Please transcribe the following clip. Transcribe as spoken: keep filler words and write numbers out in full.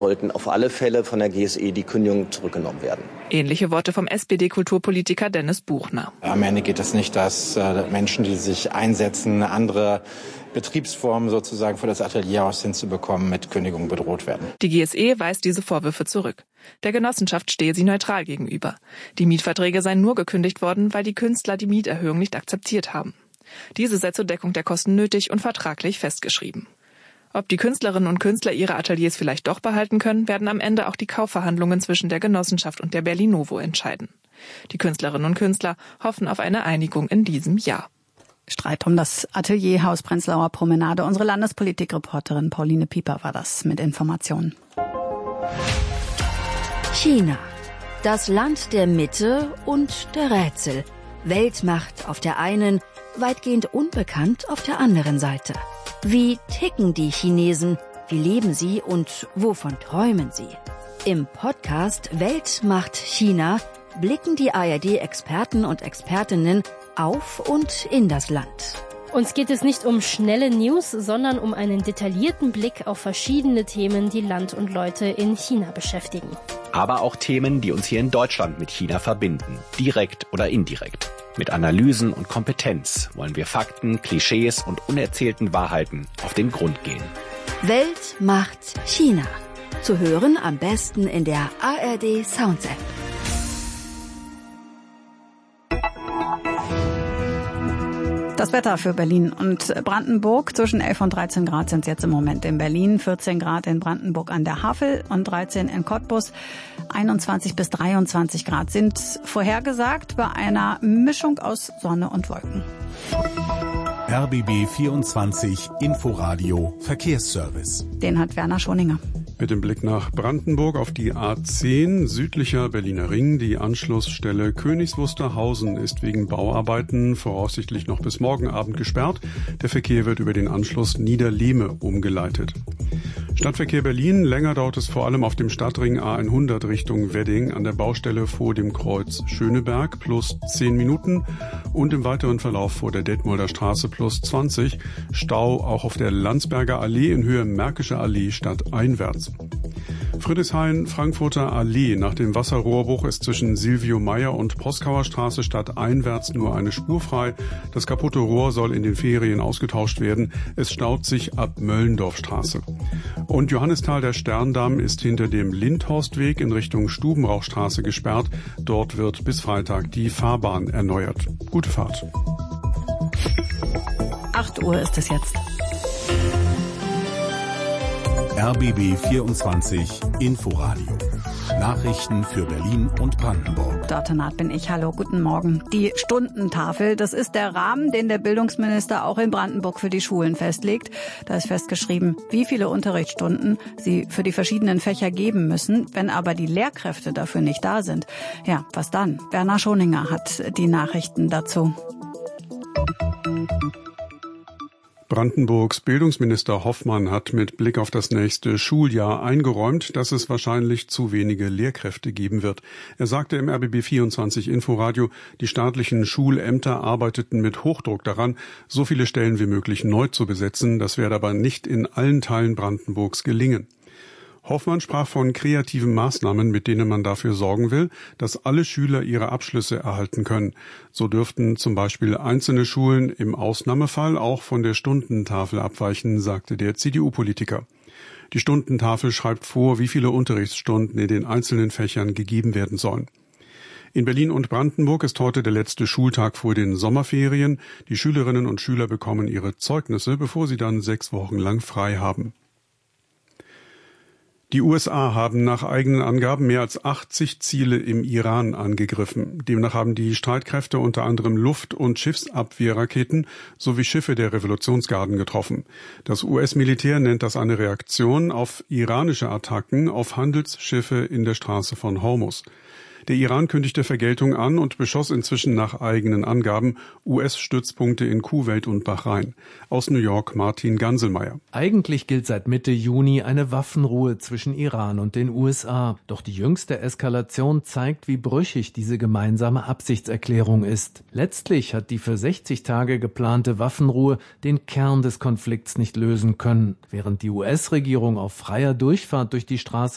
sollten auf alle Fälle von der G S E die Kündigungen zurückgenommen werden. Ähnliche Worte vom S P D-Kulturpolitiker Dennis Buchner. Am Ende geht es nicht, dass äh, Menschen, die sich einsetzen, andere Betriebsformen sozusagen für das Atelierhaus hinzubekommen, mit Kündigung bedroht werden. Die G S E weist diese Vorwürfe zurück. Der Genossenschaft stehe sie neutral gegenüber. Die Mietverträge seien nur gekündigt worden, weil die Künstler die Mieterhöhung nicht akzeptiert haben. Diese sei zur Deckung der Kosten nötig und vertraglich festgeschrieben. Ob die Künstlerinnen und Künstler ihre Ateliers vielleicht doch behalten können, werden am Ende auch die Kaufverhandlungen zwischen der Genossenschaft und der Berlinovo entscheiden. Die Künstlerinnen und Künstler hoffen auf eine Einigung in diesem Jahr. Streit um das Atelierhaus Prenzlauer Promenade. Unsere Landespolitikreporterin Pauline Pieper war das mit Informationen. China. Das Land der Mitte und der Rätsel. Weltmacht auf der einen, weitgehend unbekannt auf der anderen Seite. Wie ticken die Chinesen? Wie leben sie und wovon träumen sie? Im Podcast Weltmacht China blicken die A R D-Experten und Expertinnen auf und in das Land. Uns geht es nicht um schnelle News, sondern um einen detaillierten Blick auf verschiedene Themen, die Land und Leute in China beschäftigen. Aber auch Themen, die uns hier in Deutschland mit China verbinden, direkt oder indirekt. Mit Analysen und Kompetenz wollen wir Fakten, Klischees und unerzählten Wahrheiten auf den Grund gehen. Weltmacht China. Zu hören am besten in der A R D Sounds App. Das Wetter für Berlin und Brandenburg. Zwischen elf und dreizehn Grad sind es jetzt im Moment in Berlin, vierzehn Grad in Brandenburg an der Havel und dreizehn in Cottbus. einundzwanzig bis dreiundzwanzig Grad sind vorhergesagt bei einer Mischung aus Sonne und Wolken. R B B vierundzwanzig Inforadio Verkehrsservice. Den hat Werner Schoninger. Mit dem Blick nach Brandenburg auf die A zehn, südlicher Berliner Ring. Die Anschlussstelle Königs Wusterhausen ist wegen Bauarbeiten voraussichtlich noch bis morgen Abend gesperrt. Der Verkehr wird über den Anschluss Niederlehme umgeleitet. Stadtverkehr Berlin. Länger dauert es vor allem auf dem Stadtring A hundert Richtung Wedding an der Baustelle vor dem Kreuz Schöneberg plus zehn Minuten und im weiteren Verlauf vor der Detmolder Straße plus zwanzig. Stau auch auf der Landsberger Allee in Höhe Märkische Allee stadteinwärts. Friedrichshain, Frankfurter Allee. Nach dem Wasserrohrbruch ist zwischen Silvio Meyer und Poskauer Straße stadteinwärts nur eine Spur frei. Das kaputte Rohr soll in den Ferien ausgetauscht werden. Es staut sich ab Möllendorfstraße. Und Johannisthal, der Sterndamm, ist hinter dem Lindhorstweg in Richtung Stubenrauchstraße gesperrt. Dort wird bis Freitag die Fahrbahn erneuert. Gute Fahrt. acht Uhr ist es jetzt. R B B vierundzwanzig Inforadio. Nachrichten für Berlin und Brandenburg. Dörte Naht bin ich. Hallo, guten Morgen. Die Stundentafel, das ist der Rahmen, den der Bildungsminister auch in Brandenburg für die Schulen festlegt. Da ist festgeschrieben, wie viele Unterrichtsstunden sie für die verschiedenen Fächer geben müssen. Wenn aber die Lehrkräfte dafür nicht da sind, ja, was dann? Werner Schoninger hat die Nachrichten dazu. Brandenburgs Bildungsminister Hoffmann hat mit Blick auf das nächste Schuljahr eingeräumt, dass es wahrscheinlich zu wenige Lehrkräfte geben wird. Er sagte im R B B vierundzwanzig Inforadio, die staatlichen Schulämter arbeiteten mit Hochdruck daran, so viele Stellen wie möglich neu zu besetzen. Das werde aber nicht in allen Teilen Brandenburgs gelingen. Hoffmann sprach von kreativen Maßnahmen, mit denen man dafür sorgen will, dass alle Schüler ihre Abschlüsse erhalten können. So dürften zum Beispiel einzelne Schulen im Ausnahmefall auch von der Stundentafel abweichen, sagte der C D U-Politiker. Die Stundentafel schreibt vor, wie viele Unterrichtsstunden in den einzelnen Fächern gegeben werden sollen. In Berlin und Brandenburg ist heute der letzte Schultag vor den Sommerferien. Die Schülerinnen und Schüler bekommen ihre Zeugnisse, bevor sie dann sechs Wochen lang frei haben. Die U S A haben nach eigenen Angaben mehr als achtzig Ziele im Iran angegriffen. Demnach haben die Streitkräfte unter anderem Luft- und Schiffsabwehrraketen sowie Schiffe der Revolutionsgarden getroffen. Das U S-Militär nennt das eine Reaktion auf iranische Attacken auf Handelsschiffe in der Straße von Hormuz. Der Iran kündigte Vergeltung an und beschoss inzwischen nach eigenen Angaben U S-Stützpunkte in Kuwait und Bahrain. Aus New York Martin Ganselmeier. Eigentlich gilt seit Mitte Juni eine Waffenruhe zwischen Iran und den U S A. Doch die jüngste Eskalation zeigt, wie brüchig diese gemeinsame Absichtserklärung ist. Letztlich hat die für sechzig Tage geplante Waffenruhe den Kern des Konflikts nicht lösen können. Während die U S-Regierung auf freier Durchfahrt durch die Straße